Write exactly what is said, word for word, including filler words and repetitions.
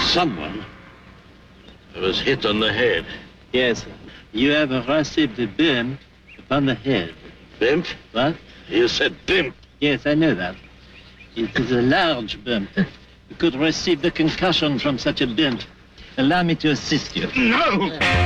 someone was hit on the head. Yes, sir. You have received a bump upon the head. Bimp? What? You said bimp. Yes, I know that. It is a large bump. You could receive the concussion from such a bump. Allow me to assist you. No!